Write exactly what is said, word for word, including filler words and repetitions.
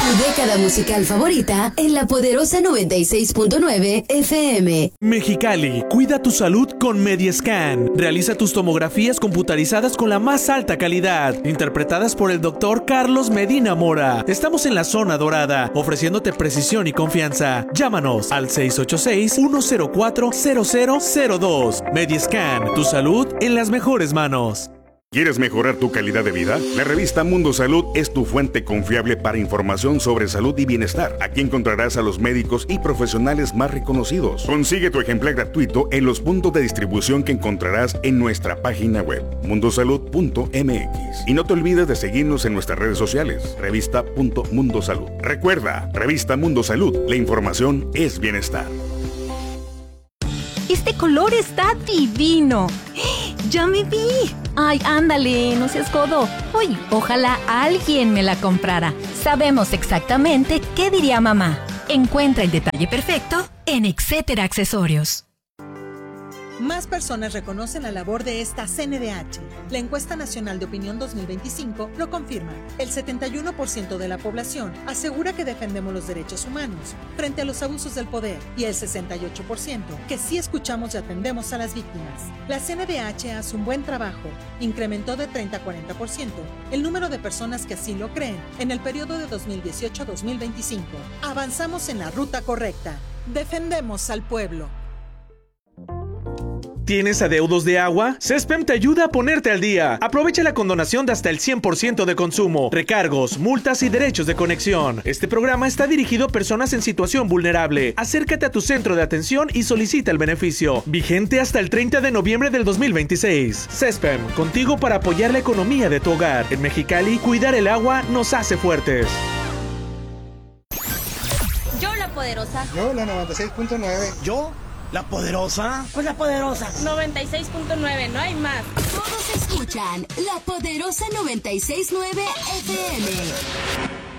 Tu década musical favorita en la poderosa noventa y seis punto nueve F M. Mexicali, cuida tu salud con Mediascan. Realiza tus tomografías computarizadas con la más alta calidad, interpretadas por el doctor Carlos Medina Mora. Estamos en la zona dorada, ofreciéndote precisión y confianza. Llámanos al seis ocho seis, uno cero cuatro, cero cero cero dos. Mediascan, tu salud en las mejores manos. ¿Quieres mejorar tu calidad de vida? La revista Mundo Salud es tu fuente confiable para información sobre salud y bienestar. Aquí encontrarás a los médicos y profesionales más reconocidos. Consigue tu ejemplar gratuito en los puntos de distribución que encontrarás en nuestra página web, mundosalud punto m x. Y no te olvides de seguirnos en nuestras redes sociales, revista punto mundo salud. Recuerda, Revista Mundo Salud, la información es bienestar. Este color está divino. ¡Ya me vi! Ay, ándale, no seas codo. Uy, ojalá alguien me la comprara. Sabemos exactamente qué diría mamá. Encuentra el detalle perfecto en Etcétera Accesorios. Más personas reconocen la labor de esta C N D H. La encuesta nacional de opinión dos mil veinticinco lo confirma. El setenta y uno por ciento de la población asegura que defendemos los derechos humanos frente a los abusos del poder y el sesenta y ocho por ciento que sí escuchamos y atendemos a las víctimas. La C N D H hace un buen trabajo. Incrementó de treinta a cuarenta por ciento el número de personas que así lo creen en el periodo de dos mil dieciocho a dos mil veinticinco. Avanzamos en la ruta correcta. Defendemos al pueblo. ¿Tienes adeudos de agua? Cespem te ayuda a ponerte al día. Aprovecha la condonación de hasta el cien por ciento de consumo, recargos, multas y derechos de conexión. Este programa está dirigido a personas en situación vulnerable. Acércate a tu centro de atención y solicita el beneficio. Vigente hasta el treinta de noviembre del dos mil veintiséis. Cespem, contigo para apoyar la economía de tu hogar. En Mexicali, cuidar el agua nos hace fuertes. Yo la poderosa. Yo la noventa y seis punto nueve. Yo la poderosa. Pues la poderosa. noventa y seis punto nueve, no hay más. Todos escuchan la poderosa noventa y seis punto nueve F M.